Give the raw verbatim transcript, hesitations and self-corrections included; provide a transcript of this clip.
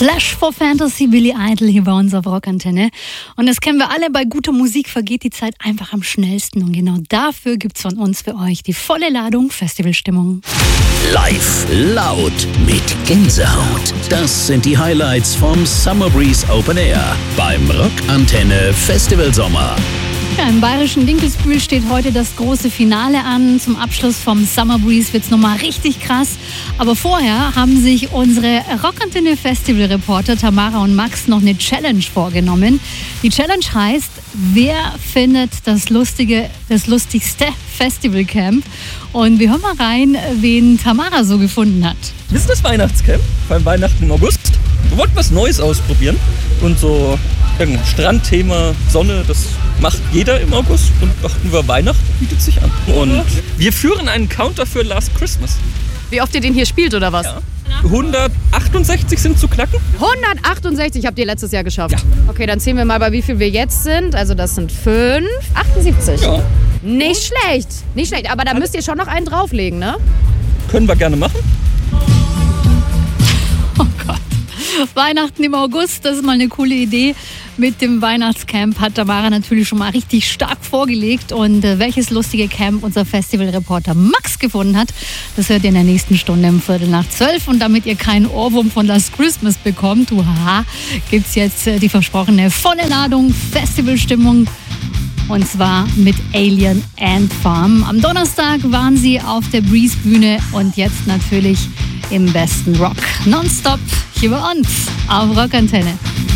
Flash for Fantasy, Billy Idol hier bei uns auf Rockantenne. Und das kennen wir alle, bei guter Musik vergeht die Zeit einfach am schnellsten. Und genau dafür gibt's von uns für euch die volle Ladung Festivalstimmung. Live, laut, mit Gänsehaut. Das sind die Highlights vom Summer Breeze Open Air beim Rockantenne Festival Sommer. Ja, im bayerischen Dinkelsbühl steht heute das große Finale an. Zum Abschluss vom Summer Breeze wird's nochmal richtig krass. Aber vorher haben sich unsere Rockantenne Festival Reporter Tamara und Max noch eine Challenge vorgenommen. Die Challenge heißt, wer findet das lustige, das lustigste Festivalcamp? Und wir hören mal rein, wen Tamara so gefunden hat. Wir sind das Weihnachtscamp beim Weihnachten im August. Wir wollten was Neues ausprobieren und so irgendein Strandthema, Sonne, das macht jeder im August und dachten wir, Weihnachten bietet sich an. Und wir führen einen Counter für Last Christmas. Wie oft ihr den hier spielt oder was? Ja. hundertachtundsechzig sind zu knacken. hundertachtundsechzig habt ihr letztes Jahr geschafft. Ja. Okay, dann zählen wir mal, bei wie viel wir jetzt sind. Also das sind fünf, achtundsiebzig. Ja. Nicht schlecht, nicht schlecht. Aber da müsst ihr schon noch einen drauflegen, ne? Können wir gerne machen. Oh Gott. Weihnachten im August, das ist mal eine coole Idee. Mit dem Weihnachtscamp hat Tamara natürlich schon mal richtig stark vorgelegt. Und äh, welches lustige Camp unser Festivalreporter Max gefunden hat, das hört ihr in der nächsten Stunde um Viertel nach zwölf. Und damit ihr keinen Ohrwurm von Last Christmas bekommt, uhaha, gibt's jetzt äh, die versprochene volle Ladung Festivalstimmung. Und zwar mit Alien Ant Farm. Am Donnerstag waren sie auf der Breeze-Bühne und jetzt natürlich im besten Rock. Nonstop hier bei uns auf Rockantenne.